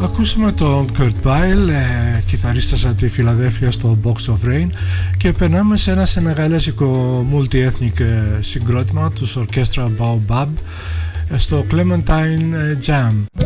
Ακούσαμε τον Kurt Weill, κιθαρίστας από τη Φιλαδέλφια στο Box of Rain, και περνάμε σε ένα σενεγαλέζικο multi-ethnic συγκρότημα τους Orchestra Baobab στο Clementine Jam.